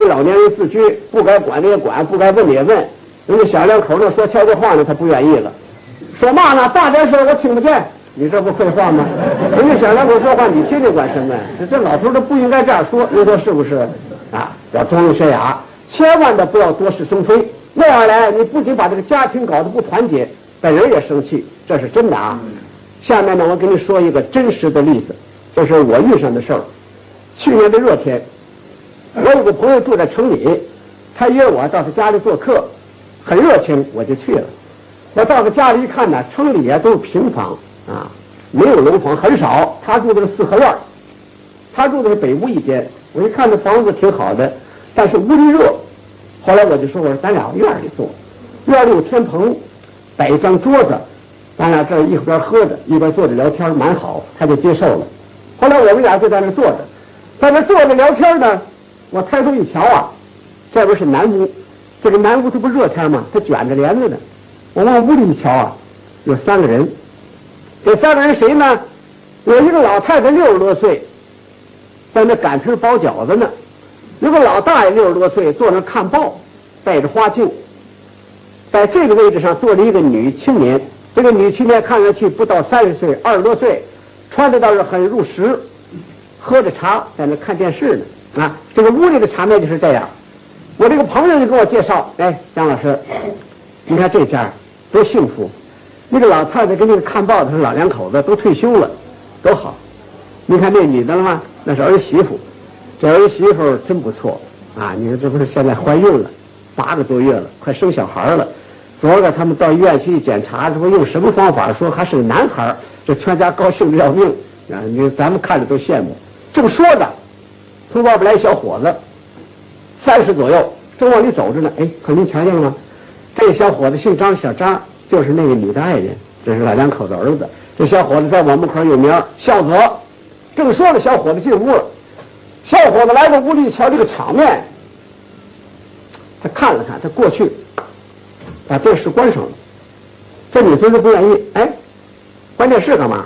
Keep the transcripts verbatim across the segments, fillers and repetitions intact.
老年人自居，不该管的也管，不该问的也问。人家小两口呢说悄悄话呢，他不愿意了，说嘛呢？大点声我听不见。你这不废话吗？人家小两口说话，你听听管什么？这这老头都不应该这样说，你说是不是？啊，要庄重学雅，千万的不要多事生非，那样来你不仅把这个家庭搞得不团结，本人也生气，这是真的啊。下面呢，我给你说一个真实的例子，这是我遇上的事儿。去年的热天，我有个朋友住在城里，他约我到他家里做客，很热情，我就去了。我到他家里一看呢，城里啊都是平房啊，没有楼房，很少。他住的是四合院，他住的是北屋一间。我一看这房子挺好的，但是屋里热。后来我就说，我说咱俩院里坐，院里有天棚，摆一张桌子，咱俩这一边喝着一边坐着聊天，蛮好，他就接受了。后来我们俩就在那坐着，在那坐着聊天呢，我抬头一瞧啊，这边是南屋，这个南屋它不热天吗？它卷着帘子呢。我往屋里一瞧啊，有三个人。这三个人谁呢？有一个老太太六十多岁，在那擀皮包饺子呢；有个老大爷六十多岁，坐那看报，戴着花镜。在这个位置上坐着一个女青年，这个女青年看上去不到三十岁，二十多岁，穿的倒是很入时，喝着茶在那看电视呢。啊，这个屋里的场面就是这样。我这个朋友就给我介绍，哎，张老师，你看这家多幸福，那个老太太跟那个看报的是老两口子，都退休了，多好。你看那女的了吗？那是儿媳妇，这儿媳妇真不错啊！你看这不是现在怀孕了，八个多月了，快生小孩了。昨儿个他们到医院去一检查，这不用什么方法，说还是个男孩，这全家高兴的要命啊！你咱们看着都羡慕。正说着，从外边来一小伙子，三十左右，正往里走着呢。哎，可您瞧见了吗？这小伙子姓张，小张，就是那个女的爱人，这是老两口子儿子。这小伙子在我门口有名，孝子。正说着，小伙子进屋了。小伙子来到屋里一瞧这个场面，他看了看，他过去把电视关上了。这女孙子不愿意，哎，关电视干嘛？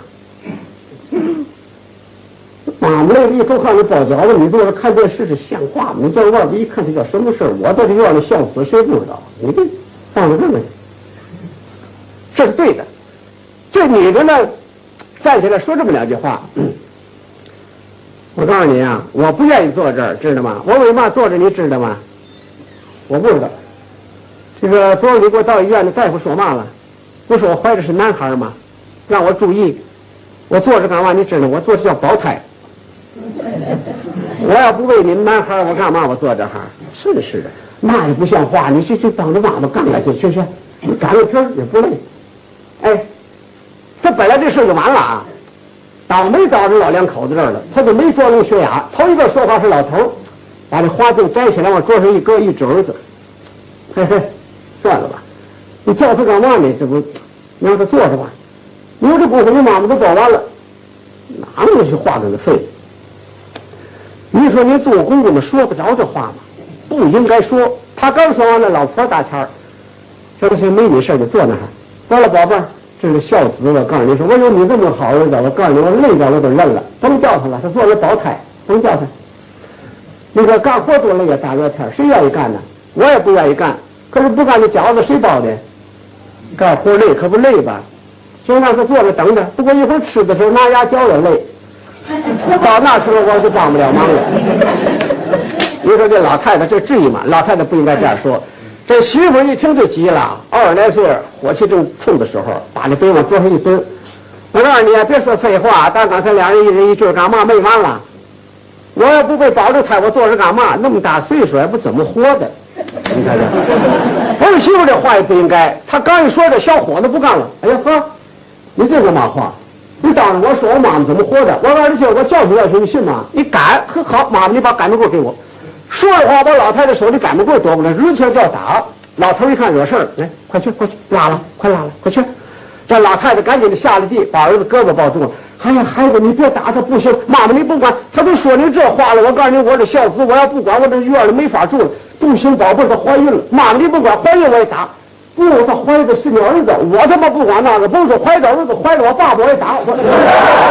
妈妈那个一头看着包饺子，你坐着看电视是像话吗？你在外边一看，这叫什么事儿？我在这院里笑死，谁不知道？你这放在这里，这是对的。这女的呢，站起来说这么两句话。嗯、我告诉你啊，我不愿意坐这儿，知道吗？我为嘛坐着，你知道吗？我不知道。这个昨儿你给我到医院的大夫说嘛了？不是我怀的是男孩吗？让我注意。我坐着干嘛？你知道，我坐着叫保胎。我要不为你们男孩，我干嘛我坐这哈？是的，是的，那也不像话。你去去帮着妈妈干来去，去去，你赶个皮儿也不累。哎，这本来这事就完了啊，倒霉倒着老两口子这儿了，他就没庄重学雅。头一个说话是老头，把这花镜摘起来往桌上一搁，一指儿子，嘿嘿，算了吧，你叫他干嘛呢？这不，你让他坐着吧。你说这功夫你妈妈都做完了，哪能去话跟他费？你说你做公公的说得着这话吗？不应该说。他刚说完了，老婆大前儿，行不行？没你事就坐那儿。完了，宝贝儿，这是孝子。我告诉你说，我有你这么好儿子，我告诉你，我累着我都认了。甭叫他了，他做了保胎，甭叫他。那个干活多累呀，大热天，谁愿意干呢？我也不愿意干。可是不干这饺子谁包的？干活累可不累吧？就让他坐着等着。不过一会儿吃的时候拿牙嚼了累。到那时候我就帮不了忙了。你说这老太太这至于吗？老太太不应该这样说。这媳妇一听就急了，二十来岁，火气正冲的时候，把这杯往桌上一蹲。我告诉你啊，别说废话，但刚才俩人一人一句干嘛没完了？我要不被保着胎，我坐着干嘛？那么大岁数还不怎么活的。你看这，儿媳妇这话也不应该。他刚一说这，小伙子不干了。哎呀呵，你这个嘛话？你当着我说我妈妈怎么活的？我告诉你，我教训教训你信吗？你赶，可好，妈妈你把擀面棍给我。说的话把老太太手里擀面棍夺过来，日前就要打。老头一看惹事儿，来，快去快去，拉了，快拉了，快去。这老太太赶紧的下了地，把儿子胳膊抱住了。哎呀，孩子，你别打他，不行，妈妈你不管，他都说你这话了。我告诉你，我这孝子，我要不管，我这院里没法住了。不行，宝贝，她怀孕了，妈妈你不管，怀孕我也打。不，他怀的是你儿子，我他妈不管那个，不是怀着儿子，怀着我爸爸我也打。